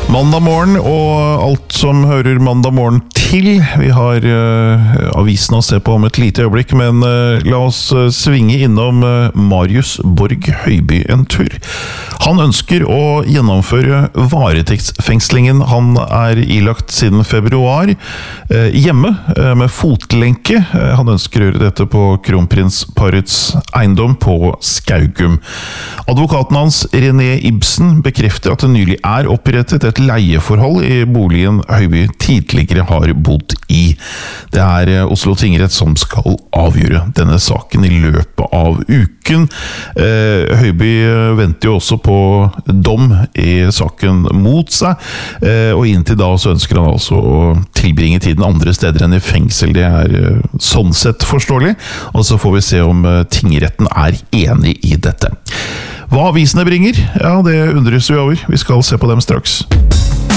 Mandag morgen og alt som hører mandag morgen til. Vi har avisen å se på om et lite øyeblikk, men la oss svinge innom Marius Borg Høiby en tur. Han ønsker å gjennomføre varetektsfengslingen. Han er ilagt siden februar hjemme med fotlenke. Han ønsker å gjøre dette på kronprinsparets eiendom på Skaugum. Advokaten hans, René Ibsen, bekrefter at det nylig er opprettet et leieforhold i boligen Høiby tidligere har bodd i. Det er Oslo tingrett som skal avgjøre denne saken i løpet av uken. Høiby venter jo også på dom i saken mot seg, og inntil da så ønsker han altså å tilbringe tiden andre steder enn i fengsel. Det er sånn sett forståelig, og så får vi se om tingretten er enig i dette. Hva avisene bringer, ja, det undres vi over. Vi skal se på dem straks.